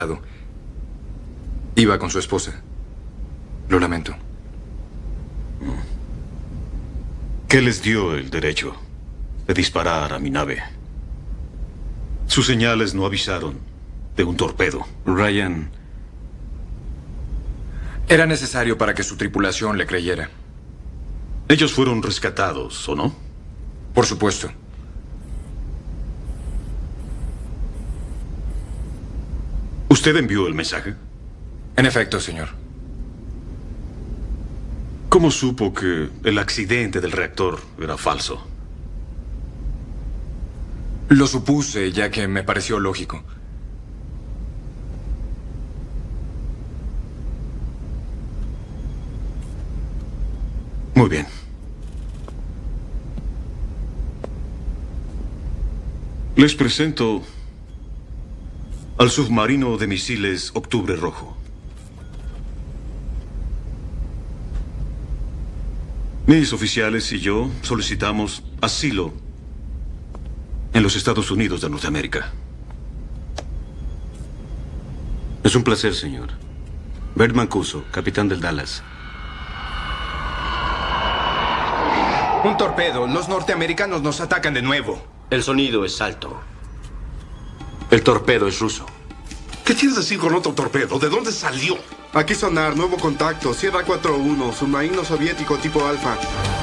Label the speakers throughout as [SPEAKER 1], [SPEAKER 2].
[SPEAKER 1] Iba con su esposa. Lo lamento.
[SPEAKER 2] ¿Qué les dio el derecho de disparar a mi nave? Sus señales no avisaron de un torpedo.
[SPEAKER 1] Ryan... Era necesario para que su tripulación le creyera.
[SPEAKER 2] Ellos fueron rescatados, ¿o no?
[SPEAKER 1] Por supuesto.
[SPEAKER 2] ¿Usted envió el mensaje?
[SPEAKER 1] En efecto, señor.
[SPEAKER 2] ¿Cómo supo que el accidente del reactor era falso?
[SPEAKER 1] Lo supuse, ya que me pareció lógico.
[SPEAKER 2] Muy bien. Les presento al submarino de misiles Octubre Rojo. Mis oficiales y yo solicitamos asilo en los Estados Unidos de Norteamérica.
[SPEAKER 3] Es un placer, señor. Bert Mancuso, capitán del Dallas.
[SPEAKER 4] Un torpedo. Los norteamericanos nos atacan de nuevo.
[SPEAKER 3] El sonido es alto. El torpedo es ruso.
[SPEAKER 5] ¿Qué quieres decir con otro torpedo? ¿De dónde salió?
[SPEAKER 6] Aquí sonar, nuevo contacto, Sierra 4-1, submarino soviético tipo Alfa.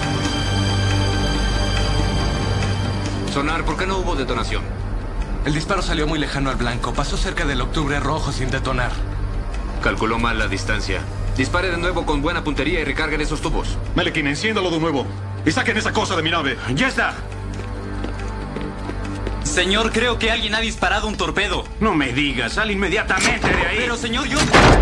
[SPEAKER 7] Sonar, ¿por qué no hubo detonación?
[SPEAKER 4] El disparo salió muy lejano al blanco. Pasó cerca del Octubre Rojo sin detonar.
[SPEAKER 7] Calculó mal la distancia. Dispare de nuevo con buena puntería y recarguen esos tubos.
[SPEAKER 2] Melekin, enciéndalo de nuevo. Y saquen esa cosa de mi nave.
[SPEAKER 3] ¡Ya está!
[SPEAKER 8] Señor, creo que alguien ha disparado un torpedo.
[SPEAKER 3] No me digas, sal inmediatamente de ahí.
[SPEAKER 8] Pero, señor, yo...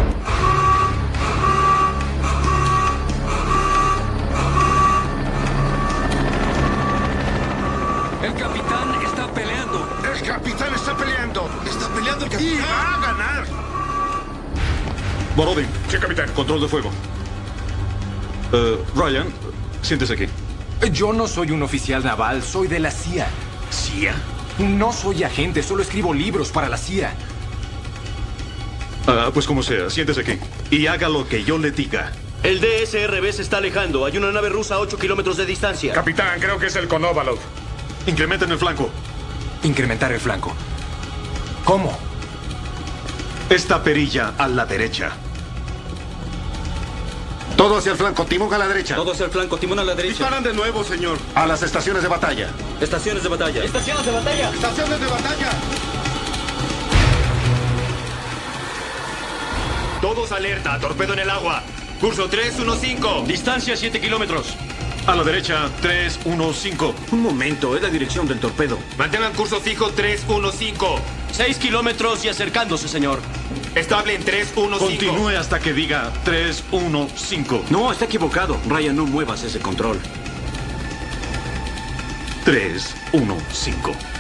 [SPEAKER 4] El capitán está peleando.
[SPEAKER 5] ¡El capitán está peleando! ¡Está peleando el capitán! ¡Y va a ganar!
[SPEAKER 2] Borodin,
[SPEAKER 5] Sí, capitán.
[SPEAKER 2] control de fuego. Ryan, siéntese aquí.
[SPEAKER 4] Yo no soy un oficial naval, soy de la CIA.
[SPEAKER 2] ¿CIA?
[SPEAKER 4] No soy agente, solo escribo libros para la CIA.
[SPEAKER 2] Pues como sea, siéntese aquí. Y haga lo que yo le diga.
[SPEAKER 3] El DSRB se está alejando. Hay una nave rusa a 8 kilómetros de distancia.
[SPEAKER 5] Capitán, creo que es el Konovalov.
[SPEAKER 2] Incrementen el flanco.
[SPEAKER 4] Incrementar el flanco. ¿Cómo?
[SPEAKER 2] Esta perilla a la derecha.
[SPEAKER 6] Todo hacia el flanco, timón a la derecha.
[SPEAKER 3] Todo hacia el flanco, timón a la derecha.
[SPEAKER 6] Disparan de nuevo, señor. A las estaciones de batalla.
[SPEAKER 3] Estaciones de batalla.
[SPEAKER 8] ¡Estaciones de batalla!
[SPEAKER 6] ¡Estaciones de batalla!
[SPEAKER 7] Todos alerta, torpedo en el agua. Curso 315.
[SPEAKER 3] Distancia 7 kilómetros.
[SPEAKER 2] A la derecha, 315.
[SPEAKER 3] Un momento, es la dirección del torpedo.
[SPEAKER 7] Mantengan curso fijo 315.
[SPEAKER 3] 6 kilómetros y acercándose, señor.
[SPEAKER 7] Estable en 315.
[SPEAKER 2] Continúe hasta que diga 315.
[SPEAKER 3] No, está equivocado. Ryan, no muevas ese control.
[SPEAKER 2] 315.